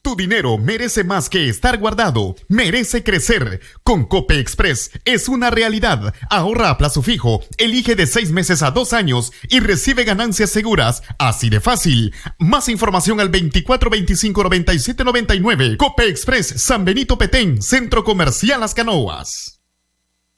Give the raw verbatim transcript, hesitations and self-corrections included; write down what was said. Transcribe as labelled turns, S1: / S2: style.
S1: Tu dinero merece más que estar guardado, merece crecer. Con Cope Express es una realidad. Ahorra a plazo fijo, elige de seis meses a dos años y recibe ganancias seguras. Así de fácil. Más información al veinticuatro veinticinco noventa y siete noventa y nueve. Cope Express, San Benito Petén, Centro Comercial Las Canoas.